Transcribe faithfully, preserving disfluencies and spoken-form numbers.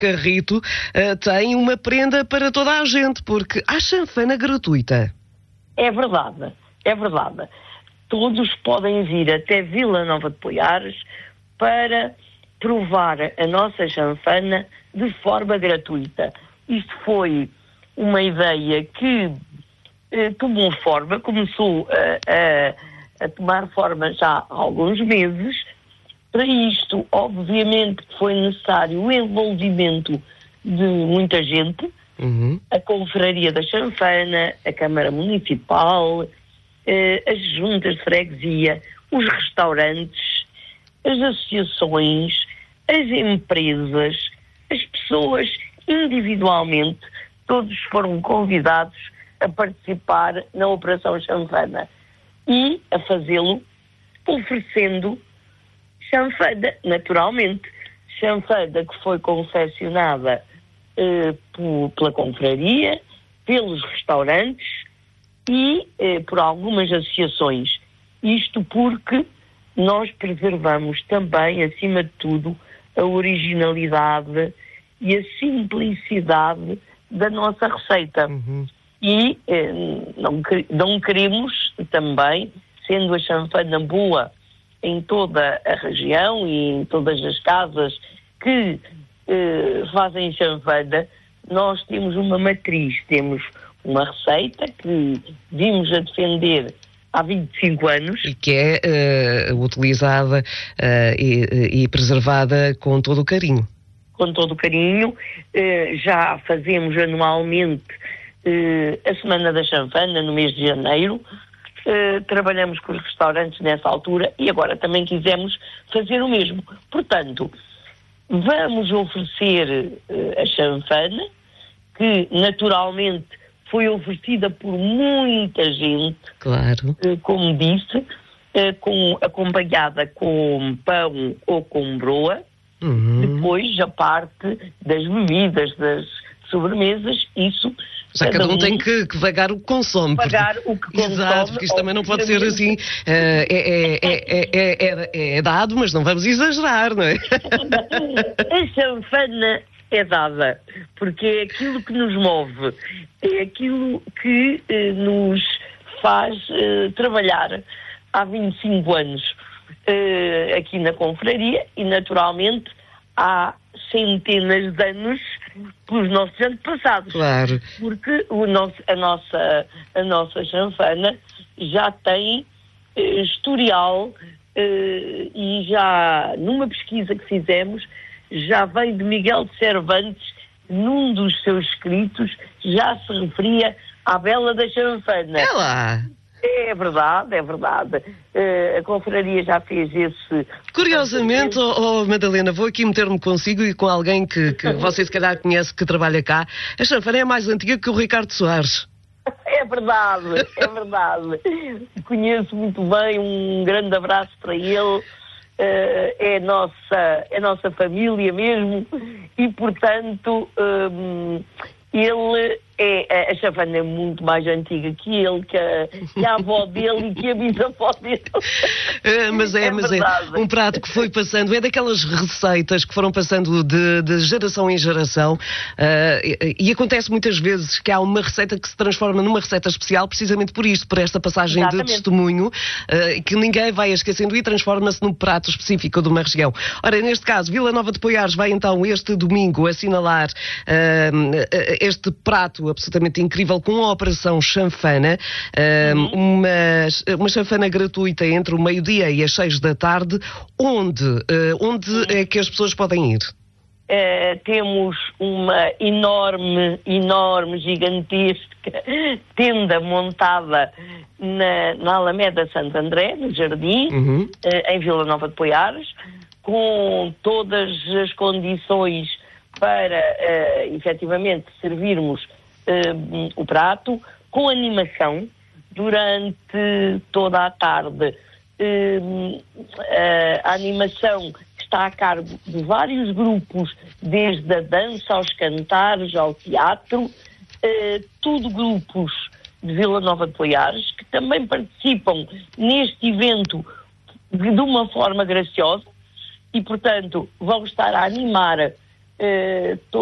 carrito uh, tem uma prenda para toda a gente, porque há chanfana gratuita. É verdade, é verdade. Todos podem vir até Vila Nova de Poiares para provar a nossa chanfana de forma gratuita. Isto foi uma ideia que eh, tomou forma, começou a, a, a tomar forma já há alguns meses. Para isto, obviamente, foi necessário o envolvimento de muita gente, uhum. A Confraria da Chanfana, a Câmara Municipal, eh, as juntas de freguesia, os restaurantes, as associações, as empresas, as pessoas individualmente, todos foram convidados a participar na Operação Chanfana e a fazê-lo oferecendo chanfana, naturalmente. Chanfana que foi confeccionada eh, por, pela confraria, pelos restaurantes e eh, por algumas associações. Isto porque nós preservamos também, acima de tudo, a originalidade e a simplicidade da nossa receita. Uhum. E eh, não, não queremos também, sendo a chanfana boa em toda a região e em todas as casas que eh, fazem chanfana, nós temos uma matriz, temos uma receita que vimos a defender há vinte e cinco anos. E que é uh, utilizada uh, e, e preservada com todo o carinho. Com todo o carinho. Uh, já fazemos anualmente uh, a Semana da Chanfana, no mês de janeiro. Uh, trabalhamos com os restaurantes nessa altura e agora também quisemos fazer o mesmo. Portanto, vamos oferecer uh, a chanfana, que naturalmente foi oferecida por muita gente, claro. uh, como disse, uh, com, acompanhada com pão ou com broa. Uhum. Depois, a parte das bebidas, das sobremesas, isso... Já cada um tem que, que pagar o que consome. Pagar o que consome. Exato, porque isto também não pode ser assim, uh, é, é, é, é, é dado, mas não vamos exagerar, não é? A chanfana é dada, porque é aquilo que nos move, é aquilo que eh, nos faz eh, trabalhar há vinte e cinco anos eh, aqui na confraria e, naturalmente, há centenas de anos pelos nossos antepassados. Claro. Porque o nosso, a, nossa, a nossa chanfana já tem eh, historial eh, e já numa pesquisa que fizemos já vem de Miguel de Cervantes, num dos seus escritos já se referia à Bela da Chanfana. É lá. É verdade, é verdade. Uh, a confraria já fez esse... Curiosamente, oh, oh, Madalena, vou aqui meter-me consigo e com alguém que, que você se calhar conhece, que trabalha cá. A chanfana é mais antiga que o Ricardo Soares. É verdade, é verdade. Conheço muito bem, um grande abraço para ele. Uh, é, nossa, é nossa família mesmo e, portanto, um, ele é, a chanfana é muito mais antiga que ele, que a, que a avó dele e que a bisavó dele. É, mas é, é mas é um prato que foi passando, é daquelas receitas que foram passando de, de geração em geração, uh, e, e acontece muitas vezes que há uma receita que se transforma numa receita especial precisamente por isto, por esta passagem Exatamente. de testemunho, uh, que ninguém vai esquecendo e transforma-se num prato específico de uma região. Ora, neste caso, Vila Nova de Poiares vai então este domingo assinalar uh, este prato absolutamente incrível com a Operação Chanfana, uhum. uma, uma chanfana gratuita entre o meio-dia e as seis da tarde. Onde, uh, onde uhum. é que as pessoas podem ir? Uh, temos uma enorme, enorme, gigantesca tenda montada na, na Alameda Santo André, no Jardim, uhum. uh, em Vila Nova de Poiares, com todas as condições para, uh, efetivamente, servirmos uh, o prato, com animação durante toda a tarde. Uh, uh, a animação está a cargo de vários grupos, desde a dança aos cantares, ao teatro, uh, tudo grupos de Vila Nova de Poiares, que também participam neste evento de uma forma graciosa e, portanto, vão estar a animar uh, uh,